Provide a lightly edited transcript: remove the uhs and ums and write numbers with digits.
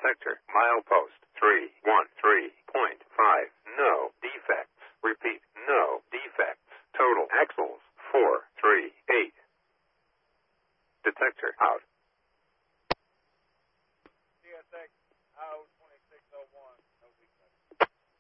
Detector, milepost 313.5. No defects. Repeat, no defects. Total axles 438. Detector out. CSX out.